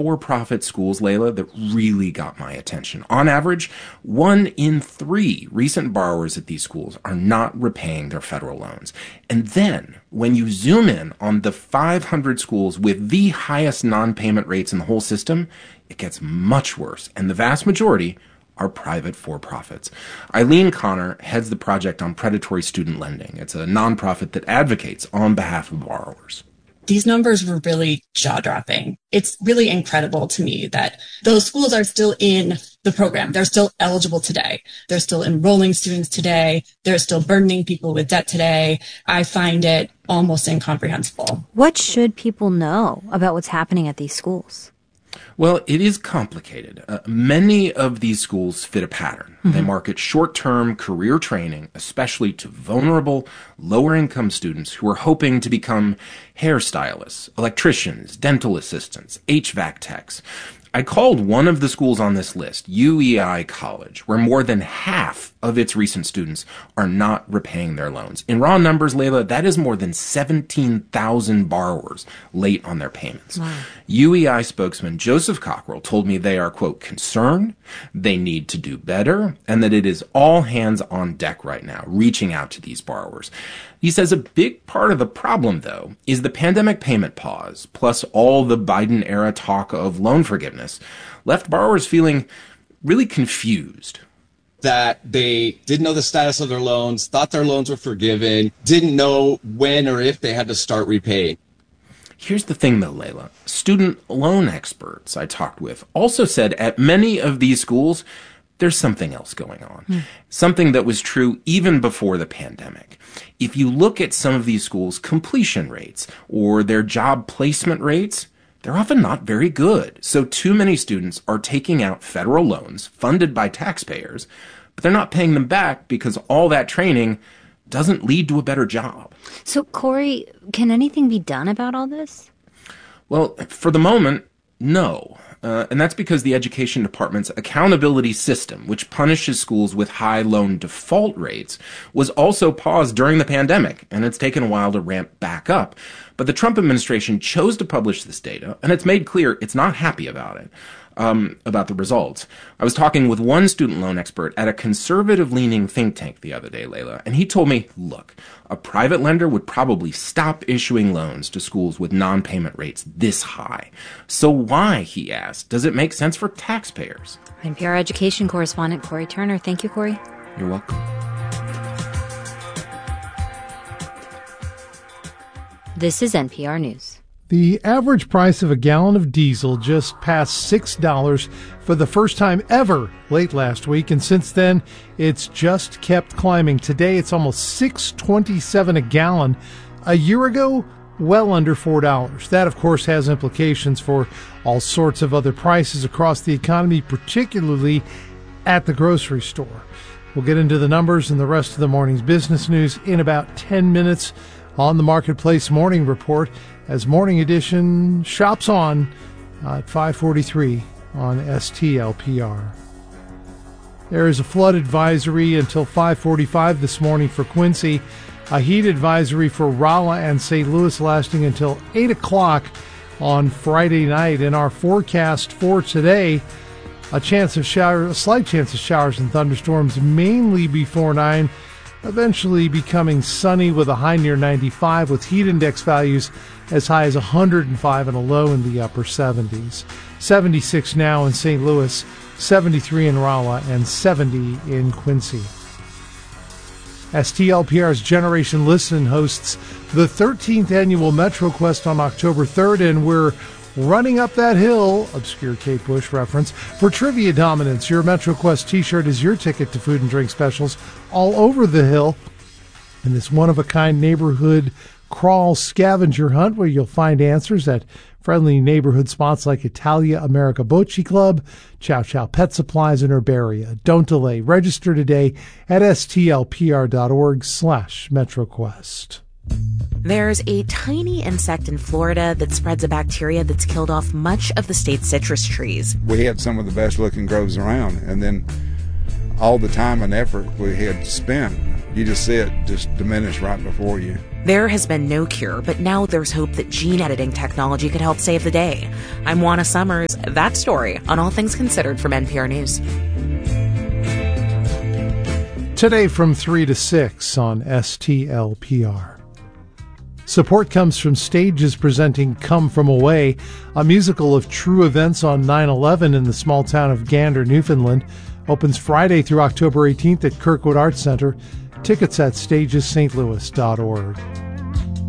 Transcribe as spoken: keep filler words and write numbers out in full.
for-profit schools, Layla, that really got my attention. On average, one in three recent borrowers at these schools are not repaying their federal loans. And then, when you zoom in on the five hundred schools with the highest non-payment rates in the whole system, it gets much worse, and the vast majority are private for-profits. Eileen Connor heads the Project on Predatory Student Lending. It's a nonprofit that advocates on behalf of borrowers. These numbers were really jaw-dropping. It's really incredible to me that those schools are still in the program. They're still eligible today. They're still enrolling students today. They're still burdening people with debt today. I find it almost incomprehensible. What should people know about what's happening at these schools? Well, it is complicated. Uh, many of these schools fit a pattern. Mm-hmm. They market short-term career training, especially to vulnerable, lower-income students who are hoping to become hairstylists, electricians, dental assistants, H V A C techs. I called one of the schools on this list, U E I College, where more than half of its recent students are not repaying their loans. In raw numbers, Layla, that is more than seventeen thousand borrowers late on their payments. Wow. U E I spokesman Joseph Cockrell told me they are, quote, concerned, they need to do better, and that it is all hands on deck right now, reaching out to these borrowers. He says a big part of the problem, though, is the pandemic payment pause, plus all the Biden-era talk of loan forgiveness, left borrowers feeling really confused. That they didn't know the status of their loans, thought their loans were forgiven, didn't know when or if they had to start repaying. Here's the thing, though, Layla. Student loan experts I talked with also said at many of these schools, there's something else going on. Mm. Something that was true even before the pandemic. If you look at some of these schools' completion rates or their job placement rates, they're often not very good. So too many students are taking out federal loans funded by taxpayers, but they're not paying them back because all that training doesn't lead to a better job. So, Corey, can anything be done about all this? Well, for the moment, no. Uh, and that's because the Education Department's accountability system, which punishes schools with high loan default rates, was also paused during the pandemic, and it's taken a while to ramp back up. But the Trump administration chose to publish this data, and it's made clear it's not happy about it, um, about the results. I was talking with one student loan expert at a conservative-leaning think tank the other day, Layla, and he told me, look, a private lender would probably stop issuing loans to schools with non-payment rates this high. So why, he asked, does it make sense for taxpayers? N P R education correspondent Corey Turner. Thank you, Corey. You're welcome. This is N P R News. The average price of a gallon of diesel just passed six dollars for the first time ever late last week, and since then, it's just kept climbing. Today, it's almost six dollars and twenty-seven cents a gallon. A year ago, well under four dollars. That, of course, has implications for all sorts of other prices across the economy, particularly at the grocery store. We'll get into the numbers and the rest of the morning's business news in about ten minutes on the Marketplace Morning Report, as Morning Edition shops on uh, at five forty-three on S T L P R. There is a flood advisory until five forty-five this morning for Quincy, a heat advisory for Rolla and Saint Louis lasting until eight o'clock on Friday night. In our forecast for today, a chance of shower, a slight chance of showers and thunderstorms, mainly before nine. Eventually becoming sunny with a high near ninety-five, with heat index values as high as one hundred five and a low in the upper seventies. seventy-six now in Saint Louis, seventy-three in Rolla, and seventy in Quincy. S T L P R's Generation Listen hosts the thirteenth annual MetroQuest on October third, and we're running up that hill, obscure Kate Bush reference, for trivia dominance. Your MetroQuest t-shirt is your ticket to food and drink specials all over the hill in this one-of-a-kind neighborhood crawl scavenger hunt where you'll find answers at friendly neighborhood spots like Italia America Bocce Club, Chow Chow Pet Supplies, and Herbaria. Don't delay. Register today at stlpr.org slash MetroQuest. There's a tiny insect in Florida that spreads a bacteria that's killed off much of the state's citrus trees. We had some of the best looking groves around, and then all the time and effort we had to spend you just see it just diminish right before you. There has been no cure, but now there's hope that gene editing technology could help save the day. I'm Juana Summers. That story on All Things Considered from N P R News. Today from three to six on S T L P R. Support comes from Stages presenting Come From Away, a musical of true events on nine eleven in the small town of Gander, Newfoundland. Opens Friday through October eighteenth at Kirkwood Arts Center. Tickets at stages st louis dot org.